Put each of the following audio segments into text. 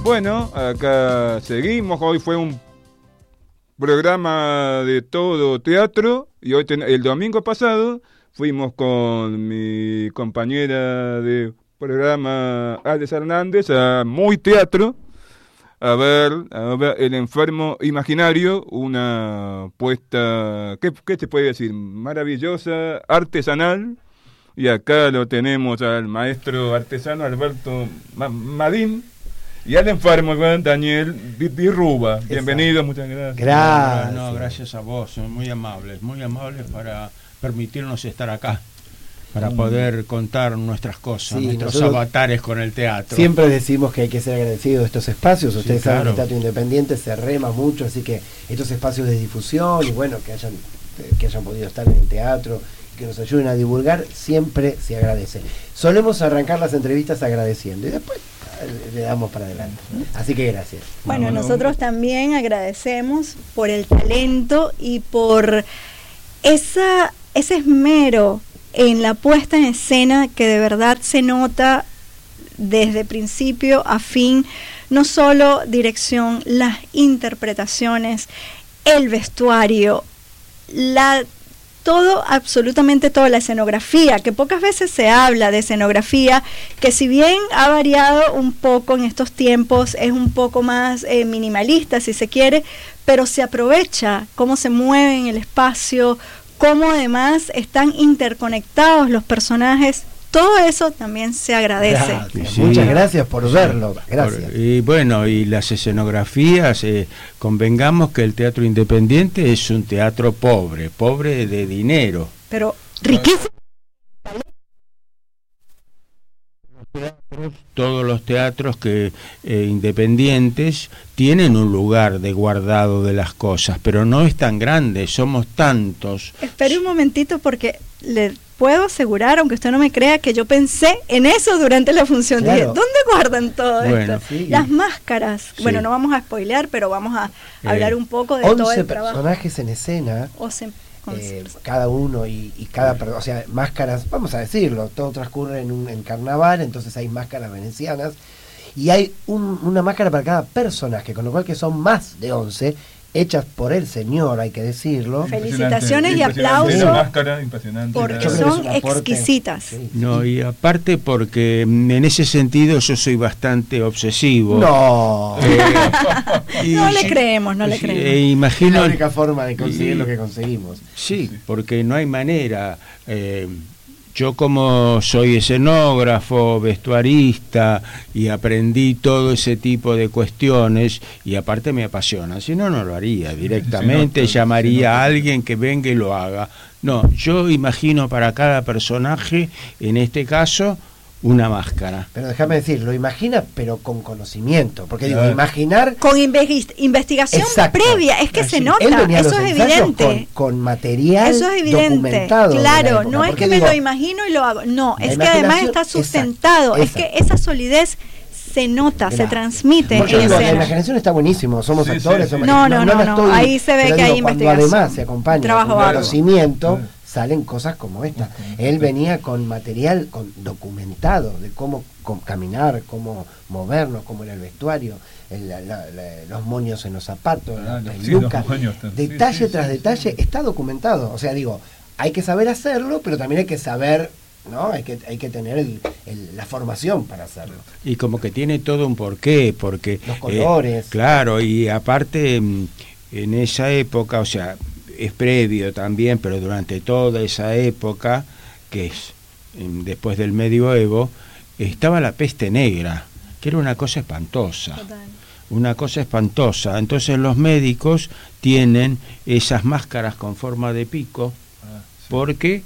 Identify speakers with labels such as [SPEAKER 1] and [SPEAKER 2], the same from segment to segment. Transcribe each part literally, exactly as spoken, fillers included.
[SPEAKER 1] Bueno, acá seguimos. Hoy fue un programa de todo teatro y hoy ten- el domingo pasado fuimos con mi compañera de programa Alex Hernández a Muy Teatro a ver, a ver El Enfermo Imaginario, una puesta, ¿qué, qué te puede decir? Maravillosa, artesanal. Y acá lo tenemos al maestro artesano Alberto Ma- Madín y al enfermo Daniel Di, Di Ruba. Bienvenido, muchas gracias.
[SPEAKER 2] Gracias.
[SPEAKER 3] No, no, gracias a vos, son muy amables, muy amables para permitirnos estar acá, para poder contar nuestras cosas,
[SPEAKER 2] Sí,
[SPEAKER 3] nuestros
[SPEAKER 2] nosotros
[SPEAKER 3] avatares con el teatro.
[SPEAKER 2] Siempre decimos que hay que ser agradecidos de estos espacios. Ustedes
[SPEAKER 3] Sí,
[SPEAKER 2] saben que
[SPEAKER 3] claro.
[SPEAKER 2] el teatro independiente se rema mucho, así que estos espacios de difusión y bueno, que hayan, que hayan podido estar en el teatro y que nos ayuden a divulgar, siempre se agradece. Solemos arrancar las entrevistas agradeciendo y después le damos para adelante. Así que gracias.
[SPEAKER 4] Bueno,
[SPEAKER 1] Bueno,
[SPEAKER 4] nosotros también agradecemos por el talento y por esa, ese esmero en la puesta en escena que de verdad se nota desde principio a fin, no solo dirección, las interpretaciones, el vestuario, la todo, absolutamente toda la escenografía, que pocas veces se habla de escenografía, que si bien ha variado un poco en estos tiempos, es un poco más eh, minimalista si se quiere, pero se aprovecha cómo se mueve en el espacio, cómo además están interconectados los personajes. Todo eso también se agradece.
[SPEAKER 2] Gracias.
[SPEAKER 3] Sí.
[SPEAKER 2] Muchas gracias por verlo. Gracias.
[SPEAKER 3] Por- y bueno, y las escenografías, eh, convengamos que el teatro independiente es un teatro pobre, pobre de dinero.
[SPEAKER 4] Pero riquísimo.
[SPEAKER 3] Todos los teatros que eh, independientes tienen un lugar de guardado de las cosas, pero no es tan grande, somos tantos.
[SPEAKER 4] Espere un momentito porque le puedo asegurar, aunque usted no me crea, que yo pensé en eso durante la función.
[SPEAKER 2] Claro.
[SPEAKER 4] Dije, ¿dónde guardan todo
[SPEAKER 3] Bueno,
[SPEAKER 4] esto?
[SPEAKER 2] sí.
[SPEAKER 4] Las máscaras.
[SPEAKER 3] Sí.
[SPEAKER 4] Bueno, no vamos a spoilear, pero vamos a
[SPEAKER 3] Eh,
[SPEAKER 4] hablar un poco de todo
[SPEAKER 2] once
[SPEAKER 4] el trabajo.
[SPEAKER 2] personajes en escena,
[SPEAKER 4] O se- con-
[SPEAKER 2] eh, cada uno y, y cada per- o sea, máscaras, vamos a decirlo, todo transcurre en un en carnaval, entonces hay máscaras venecianas y hay un- una máscara para cada personaje, con lo cual que son más de once hechas por el señor, hay que decirlo.
[SPEAKER 4] Felicitaciones y
[SPEAKER 1] Impresionante
[SPEAKER 4] aplauso,
[SPEAKER 1] la máscara, impresionante.
[SPEAKER 4] porque
[SPEAKER 2] Yo creo que
[SPEAKER 4] son
[SPEAKER 2] es un aporte.
[SPEAKER 4] exquisitas.
[SPEAKER 2] Sí.
[SPEAKER 3] No, y aparte porque mm, en ese sentido yo soy bastante obsesivo.
[SPEAKER 2] No,
[SPEAKER 3] Eh, y
[SPEAKER 4] No le
[SPEAKER 3] sí,
[SPEAKER 4] creemos, no le
[SPEAKER 3] sí,
[SPEAKER 4] creemos.
[SPEAKER 3] eh,
[SPEAKER 2] es
[SPEAKER 3] imagino,
[SPEAKER 2] la única forma de conseguir
[SPEAKER 3] y-
[SPEAKER 2] lo que conseguimos.
[SPEAKER 3] sí, porque no hay manera. eh, yo como soy escenógrafo, vestuarista y aprendí todo ese tipo de cuestiones y aparte me apasiona, si no, no lo haría directamente,
[SPEAKER 1] Se nota,
[SPEAKER 3] llamaría
[SPEAKER 1] se nota.
[SPEAKER 3] a alguien que venga y lo haga. No, yo imagino para cada personaje, en este caso, una máscara.
[SPEAKER 2] Pero déjame decir, lo imagina, pero con conocimiento. Porque digo,
[SPEAKER 1] Claro.
[SPEAKER 2] imaginar.
[SPEAKER 4] Con investi- investigación
[SPEAKER 2] Exacto.
[SPEAKER 4] previa, es que
[SPEAKER 3] Así.
[SPEAKER 4] se
[SPEAKER 2] Él
[SPEAKER 4] nota,
[SPEAKER 2] venía a los
[SPEAKER 4] eso es
[SPEAKER 2] ensayos
[SPEAKER 4] evidente.
[SPEAKER 2] Con, con material
[SPEAKER 4] Eso es evidente,
[SPEAKER 2] documentado. de la
[SPEAKER 4] claro,
[SPEAKER 2] época,
[SPEAKER 4] no es
[SPEAKER 2] porque
[SPEAKER 4] que me
[SPEAKER 2] digo,
[SPEAKER 4] lo imagino y lo hago, no,
[SPEAKER 2] la
[SPEAKER 4] es que además
[SPEAKER 2] imaginación-
[SPEAKER 4] está sustentado,
[SPEAKER 2] exacto,
[SPEAKER 4] es que esa solidez se nota, se
[SPEAKER 2] Gracias.
[SPEAKER 4] transmite
[SPEAKER 2] Porque
[SPEAKER 4] en
[SPEAKER 2] digo, la
[SPEAKER 4] escena.
[SPEAKER 2] imaginación está buenísimo, somos
[SPEAKER 1] Sí,
[SPEAKER 2] actores,
[SPEAKER 1] sí,
[SPEAKER 2] somos-
[SPEAKER 1] sí.
[SPEAKER 4] No, no, no,
[SPEAKER 2] la
[SPEAKER 4] no,
[SPEAKER 2] estoy-
[SPEAKER 4] ahí se ve
[SPEAKER 2] pero
[SPEAKER 4] que hay
[SPEAKER 2] digo, cuando
[SPEAKER 4] investigación.
[SPEAKER 2] además se acompaña
[SPEAKER 4] Trabajo
[SPEAKER 2] con
[SPEAKER 4] bárbaro.
[SPEAKER 2] conocimiento,
[SPEAKER 1] Claro.
[SPEAKER 2] salen cosas como esta. Él venía con material con, documentado de cómo, cómo caminar, cómo movernos, cómo era el vestuario, el- la- la- la- los moños en los zapatos,
[SPEAKER 1] Ah,
[SPEAKER 2] las
[SPEAKER 1] sí, los
[SPEAKER 2] pelucas,
[SPEAKER 1] moños, sí,
[SPEAKER 2] detalle
[SPEAKER 1] sí, sí,
[SPEAKER 2] tras
[SPEAKER 1] sí,
[SPEAKER 2] detalle,
[SPEAKER 1] sí.
[SPEAKER 2] está documentado. O sea, digo, hay que saber hacerlo, pero también hay que saber, ¿no? Hay que, hay que tener el- el- la formación para hacerlo.
[SPEAKER 3] Y como que tiene todo un porqué, porque...
[SPEAKER 2] Los colores.
[SPEAKER 3] eh, claro, y aparte mm, en esa época, o sea, es previo también, pero durante toda esa época, que es mm, después del medioevo, estaba la peste negra, que era una cosa espantosa.
[SPEAKER 4] Total.
[SPEAKER 3] Una cosa espantosa. Entonces los médicos tienen esas máscaras con forma de pico,
[SPEAKER 1] Ah, sí.
[SPEAKER 3] porque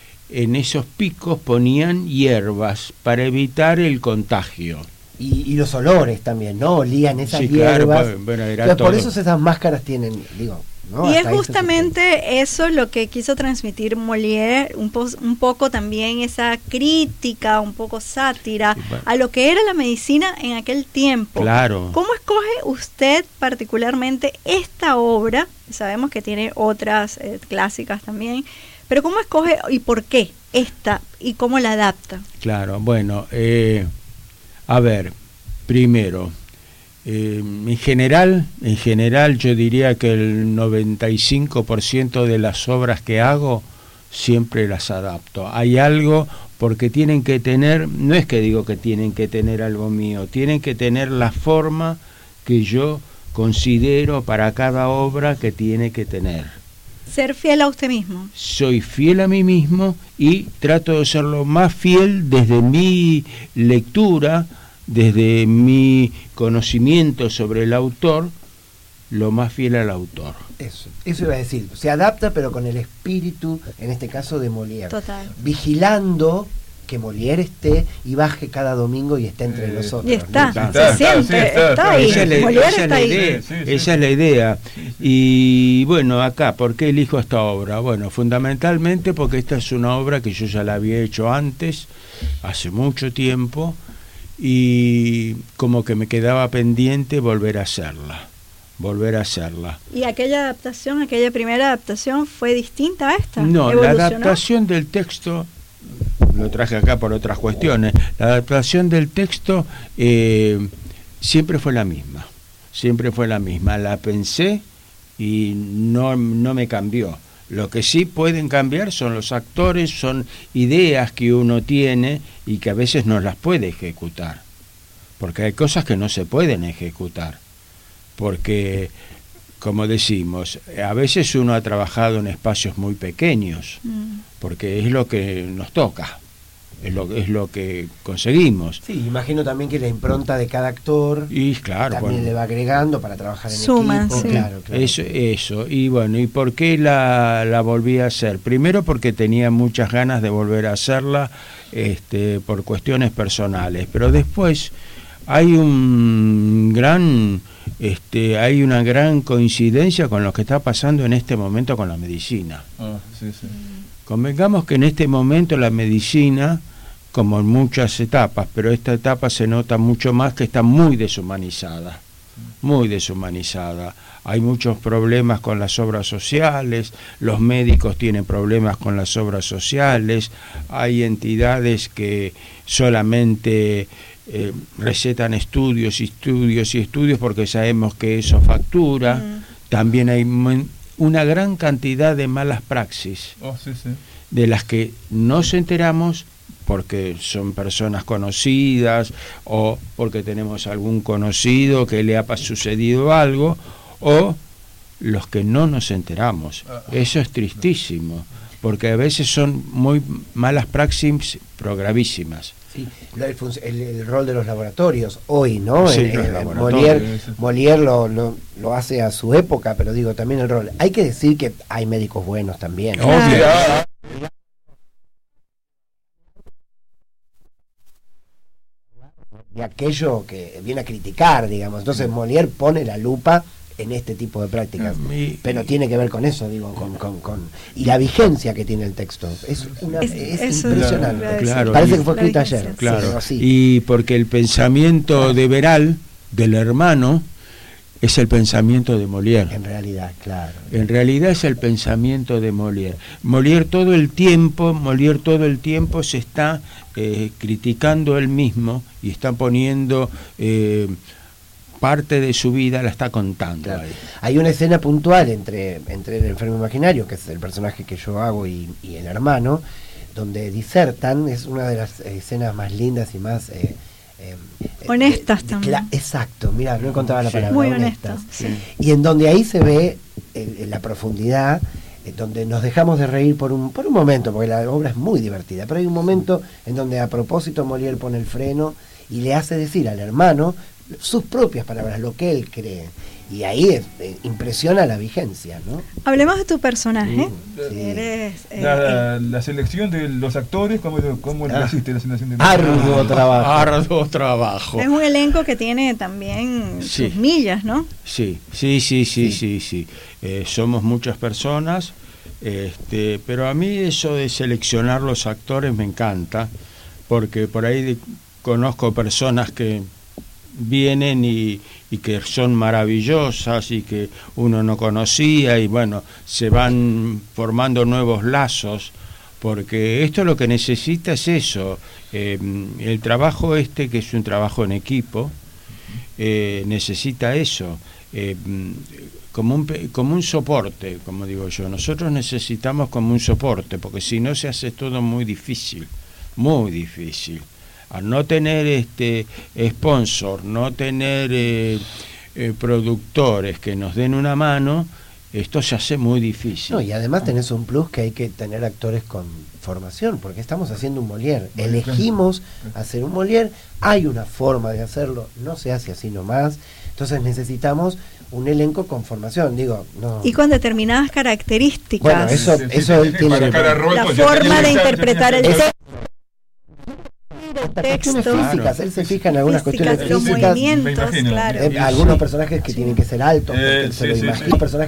[SPEAKER 3] en esos picos ponían hierbas para evitar el contagio.
[SPEAKER 2] Y, y los olores también, ¿no? Olían esas
[SPEAKER 3] Sí, claro,
[SPEAKER 2] hierbas.
[SPEAKER 3] pues, bueno, era
[SPEAKER 2] Entonces, por
[SPEAKER 3] todo.
[SPEAKER 2] eso esas máscaras tienen, digo, ¿no?
[SPEAKER 4] Y es
[SPEAKER 2] Hasta ahí se
[SPEAKER 4] justamente eso lo que quiso transmitir Molière, un, po- un poco también esa crítica, un poco sátira
[SPEAKER 3] Sí, bueno.
[SPEAKER 4] a lo que era la medicina en aquel tiempo.
[SPEAKER 3] Claro.
[SPEAKER 4] ¿Cómo escoge usted particularmente esta obra? Sabemos que tiene otras eh, clásicas también, pero ¿cómo escoge y por qué esta y cómo la adapta?
[SPEAKER 3] Claro, bueno, eh, a ver, primero, Eh, en general, en general yo diría que el noventa y cinco por ciento de las obras que hago siempre las adapto. Hay algo, porque tienen que tener, no es que digo que tienen que tener algo mío, tienen que tener la forma que yo considero para cada obra que tiene que tener.
[SPEAKER 4] Ser fiel a usted mismo.
[SPEAKER 3] Soy fiel a mí mismo y trato de ser lo más fiel desde mi lectura, desde mi conocimiento sobre el autor, lo más fiel al autor.
[SPEAKER 2] Eso, eso iba a decir, se adapta pero con el espíritu, en este caso de Molière.
[SPEAKER 4] Total.
[SPEAKER 2] Vigilando que Molière esté y baje cada domingo y esté entre
[SPEAKER 1] Eh,
[SPEAKER 2] nosotros.
[SPEAKER 4] Y está,
[SPEAKER 2] ¿no?
[SPEAKER 1] Está,
[SPEAKER 4] se siente,
[SPEAKER 1] está, sí, está,
[SPEAKER 4] está,
[SPEAKER 1] está.
[SPEAKER 4] ahí.
[SPEAKER 3] Esa es la,
[SPEAKER 4] Molière
[SPEAKER 3] esa es
[SPEAKER 4] está
[SPEAKER 3] la
[SPEAKER 4] ahí.
[SPEAKER 3] idea,
[SPEAKER 1] Sí, sí,
[SPEAKER 3] esa
[SPEAKER 1] sí.
[SPEAKER 3] es la idea. Y bueno, acá, ¿por qué elijo esta obra? Bueno, fundamentalmente porque esta es una obra que yo ya la había hecho antes, hace mucho tiempo, y como que me quedaba pendiente volver a hacerla, volver a hacerla.
[SPEAKER 4] ¿Y aquella adaptación, aquella primera adaptación fue distinta a esta?
[SPEAKER 3] No, la
[SPEAKER 4] ¿Evolucionó?
[SPEAKER 3] adaptación del texto, lo traje acá por otras cuestiones, la adaptación del texto eh, siempre fue la misma, siempre fue la misma, la pensé y no, no me cambió. Lo que sí pueden cambiar son los actores, son ideas que uno tiene y que a veces no las puede ejecutar, porque hay cosas que no se pueden ejecutar, porque, como decimos, a veces uno ha trabajado en espacios muy pequeños,
[SPEAKER 4] Mm.
[SPEAKER 3] porque es lo que nos toca, es lo, es lo que conseguimos.
[SPEAKER 2] Sí, imagino también que la impronta de cada actor
[SPEAKER 3] Y claro,
[SPEAKER 2] también
[SPEAKER 3] bueno,
[SPEAKER 2] le va agregando para trabajar en
[SPEAKER 4] Suman,
[SPEAKER 2] equipo.
[SPEAKER 4] sí.
[SPEAKER 2] Claro, claro.
[SPEAKER 3] Eso, eso, y bueno, ¿y por qué la, la volví a hacer? Primero porque tenía muchas ganas de volver a hacerla, este, por cuestiones personales, pero después hay un gran, este, hay una gran coincidencia con lo que está pasando en este momento con la medicina.
[SPEAKER 1] Ah, sí, sí.
[SPEAKER 3] Convengamos que en este momento la medicina, como en muchas etapas, pero esta etapa se nota mucho más que está muy deshumanizada, muy deshumanizada. Hay muchos problemas con las obras sociales, los médicos tienen problemas con las obras sociales, hay entidades que solamente eh, recetan estudios, estudios y estudios porque sabemos que eso factura.
[SPEAKER 4] Mm.
[SPEAKER 3] También hay mon- una gran cantidad de malas praxis,
[SPEAKER 1] Oh, sí, sí.
[SPEAKER 3] de las que no nos enteramos porque son personas conocidas o porque tenemos algún conocido que le ha pa- sucedido algo, o los que no nos enteramos. Eso es tristísimo, porque a veces son muy malas praxis, pero gravísimas.
[SPEAKER 2] Sí, lo- el, func- el- el rol de los laboratorios hoy, ¿no?
[SPEAKER 3] Sí,
[SPEAKER 2] Eh,
[SPEAKER 3] los
[SPEAKER 2] eh,
[SPEAKER 3] laboratorios,
[SPEAKER 2] Molière,
[SPEAKER 1] sí.
[SPEAKER 2] Molière lo, lo, lo hace a su época, pero digo, también el rol. Hay que decir que hay médicos buenos también. ¿no?
[SPEAKER 3] Obvio.
[SPEAKER 2] De aquello que viene a criticar, digamos. Entonces Molière pone la lupa en este tipo de prácticas.
[SPEAKER 3] Y-
[SPEAKER 2] Pero tiene que ver con eso, digo, con, con, con y la vigencia que tiene el texto. Es, una,
[SPEAKER 4] Es-
[SPEAKER 2] es
[SPEAKER 4] eso
[SPEAKER 2] impresionante.
[SPEAKER 4] iba a decir.
[SPEAKER 3] Claro,
[SPEAKER 2] Parece
[SPEAKER 3] y-
[SPEAKER 2] que fue
[SPEAKER 4] La
[SPEAKER 2] escrita
[SPEAKER 4] vigencia,
[SPEAKER 2] ayer.
[SPEAKER 3] Claro,
[SPEAKER 2] pero sí.
[SPEAKER 3] y porque el pensamiento de Veral, del hermano, es el pensamiento de Molière.
[SPEAKER 2] En realidad, claro.
[SPEAKER 3] En realidad es el pensamiento de Molière. Molière todo el tiempo, Molière todo el tiempo se está eh, criticando él mismo y está poniendo eh, parte de su vida, la está contando.
[SPEAKER 2] Claro.
[SPEAKER 3] ahí.
[SPEAKER 2] Hay una escena puntual entre, entre el enfermo imaginario, que es el personaje que yo hago, y, y el hermano, donde disertan. Es una de las escenas más lindas y más... Eh, eh,
[SPEAKER 4] Honestas
[SPEAKER 2] eh,
[SPEAKER 4] también.
[SPEAKER 2] cla- exacto, mira, no encontraba la
[SPEAKER 3] Sí.
[SPEAKER 2] palabra.
[SPEAKER 4] Muy
[SPEAKER 2] honestas.
[SPEAKER 4] honestas, sí.
[SPEAKER 2] Y en donde ahí se ve eh, la profundidad, eh, donde nos dejamos de reír por un, por un momento, porque la obra es muy divertida, pero hay un momento en donde a propósito Molière pone el freno y le hace decir al hermano sus propias palabras, lo que él cree. Y ahí es, eh, impresiona la vigencia, ¿no?
[SPEAKER 4] Hablemos de tu personaje.
[SPEAKER 2] Sí.
[SPEAKER 4] Eres, eh,
[SPEAKER 1] La, la, la selección de los actores, ¿cómo, cómo
[SPEAKER 2] Ah.
[SPEAKER 1] hiciste la selección de los
[SPEAKER 2] Arduo trabajo.
[SPEAKER 3] Arduo trabajo.
[SPEAKER 4] es un elenco que tiene también
[SPEAKER 3] Sí.
[SPEAKER 4] sus millas, ¿no?
[SPEAKER 3] Sí, sí, sí, sí,
[SPEAKER 2] Sí.
[SPEAKER 3] sí, sí. Eh, somos muchas personas, este, pero a mí eso de seleccionar los actores me encanta, porque por ahí de- conozco personas que vienen y, y que son maravillosas y que uno no conocía, y bueno, se van formando nuevos lazos, porque esto lo que necesita es eso, eh, el trabajo este, que es un trabajo en equipo, eh, necesita eso, eh, como un, como un soporte, como digo yo. Nosotros necesitamos como un soporte, porque si no se hace todo muy difícil, muy difícil. Al no tener este sponsor, no tener eh, eh, productores que nos den una mano, esto se hace muy difícil.
[SPEAKER 2] No, y además tenés un plus que hay que tener actores con formación, porque estamos haciendo un Molière. Elegimos hacer un Molière, hay una forma de hacerlo, no se hace así nomás. Entonces necesitamos un elenco con formación, digo, no.
[SPEAKER 4] Y con determinadas características.
[SPEAKER 2] Bueno, eso, eso él tiene
[SPEAKER 1] Para cara roja,
[SPEAKER 4] la
[SPEAKER 1] ya
[SPEAKER 4] forma
[SPEAKER 1] tenía
[SPEAKER 4] de
[SPEAKER 1] que-
[SPEAKER 4] interpretar el
[SPEAKER 2] Es-
[SPEAKER 4] texto.
[SPEAKER 2] cuestiones
[SPEAKER 4] texto,
[SPEAKER 2] físicas, él se fija en algunas
[SPEAKER 4] físicas,
[SPEAKER 2] cuestiones
[SPEAKER 4] los
[SPEAKER 2] físicas.
[SPEAKER 4] movimientos,
[SPEAKER 1] Me imagino.
[SPEAKER 4] claro.
[SPEAKER 2] Eh, algunos personajes que
[SPEAKER 4] Sí.
[SPEAKER 2] tienen que ser altos, porque
[SPEAKER 1] Eh,
[SPEAKER 2] él se
[SPEAKER 1] sí,
[SPEAKER 2] lo
[SPEAKER 1] sí,
[SPEAKER 2] imagina.
[SPEAKER 1] sí.
[SPEAKER 2] Personajes